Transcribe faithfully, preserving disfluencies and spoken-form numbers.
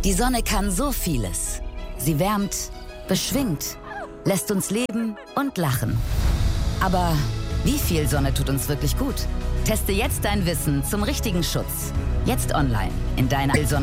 Die Sonne kann so vieles. Sie wärmt, beschwingt, lässt uns leben und lachen. Aber wie viel Sonne tut uns wirklich gut? Teste jetzt dein Wissen zum richtigen Schutz. Jetzt online in deiner Sonne.